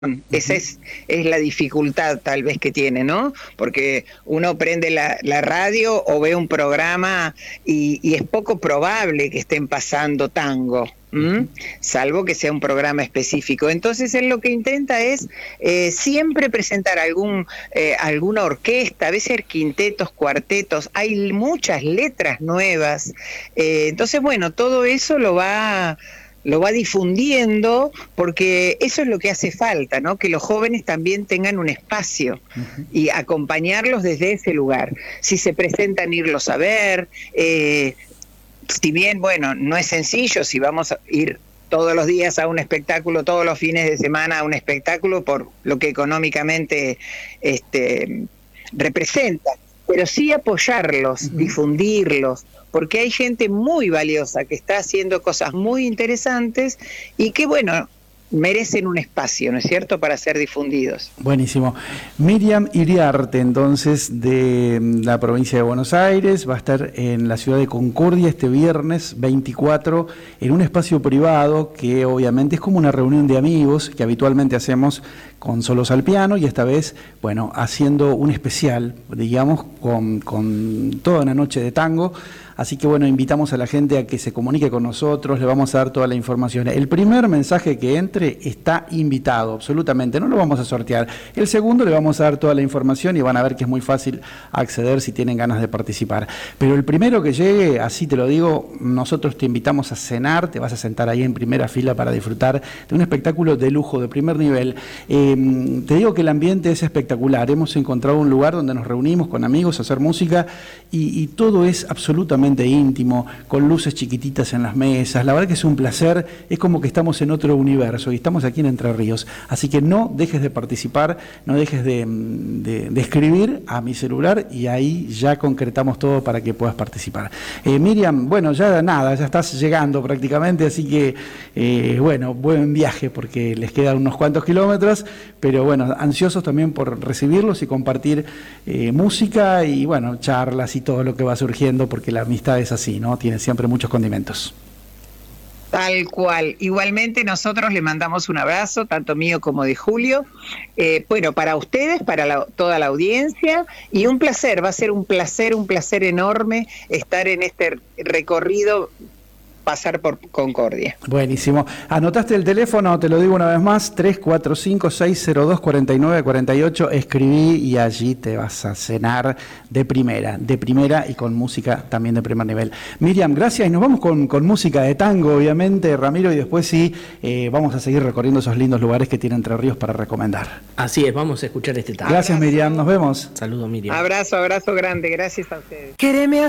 Esa es la dificultad tal vez que tiene, ¿no? Porque uno prende la radio o ve un programa y es poco probable que estén pasando tango, salvo que sea un programa específico. Entonces él lo que intenta es siempre presentar alguna orquesta, a veces quintetos, cuartetos, hay muchas letras nuevas. Entonces, bueno, todo eso lo va difundiendo, porque eso es lo que hace falta, ¿no? Que los jóvenes también tengan un espacio y acompañarlos desde ese lugar. Si se presentan, irlos a ver, si bien, bueno, no es sencillo, si vamos a ir todos los días a un espectáculo, todos los fines de semana a un espectáculo, por lo que económicamente representa, pero sí apoyarlos, difundirlos, porque hay gente muy valiosa que está haciendo cosas muy interesantes y que, bueno, merecen un espacio, ¿no es cierto?, para ser difundidos. Buenísimo. Miriam Iriarte, entonces, de la provincia de Buenos Aires, va a estar en la ciudad de Concordia este viernes 24 en un espacio privado que obviamente es como una reunión de amigos que habitualmente hacemos con Solos al Piano, y esta vez, bueno, haciendo un especial, digamos, con toda una noche de tango. Así que bueno, invitamos a la gente a que se comunique con nosotros, le vamos a dar toda la información. El primer mensaje que entre está invitado, absolutamente, no lo vamos a sortear. El segundo le vamos a dar toda la información y van a ver que es muy fácil acceder si tienen ganas de participar. Pero el primero que llegue, así te lo digo, nosotros te invitamos a cenar, te vas a sentar ahí en primera fila para disfrutar de un espectáculo de lujo, de primer nivel. Te digo que el ambiente es espectacular, hemos encontrado un lugar donde nos reunimos con amigos a hacer música y todo es absolutamente íntimo, con luces chiquititas en las mesas. La verdad que es un placer, es como que estamos en otro universo y estamos aquí en Entre Ríos. Así que no dejes de participar, no dejes de escribir a mi celular y ahí ya concretamos todo para que puedas participar. Miriam, bueno, ya nada, ya estás llegando prácticamente, así que bueno, buen viaje porque les quedan unos cuantos kilómetros, pero bueno, ansiosos también por recibirlos y compartir música y bueno, charlas y todo lo que va surgiendo, porque la amistad es así, ¿no? Tiene siempre muchos condimentos. Tal cual. Igualmente nosotros le mandamos un abrazo, tanto mío como de Julio, bueno, para ustedes, para toda la audiencia, y un placer, va a ser un placer enorme estar en este recorrido, pasar por Concordia. Buenísimo. ¿Anotaste el teléfono? Te lo digo una vez más, 345-602-4948. Escribí y allí te vas a cenar de primera y con música también de primer nivel. Miriam, gracias, y nos vamos con música de tango, obviamente, Ramiro, y después sí, vamos a seguir recorriendo esos lindos lugares que tiene Entre Ríos para recomendar. Así es, vamos a escuchar este tango. Gracias, Miriam, nos vemos. Saludos, Miriam. Abrazo grande, gracias a ustedes. Quéreme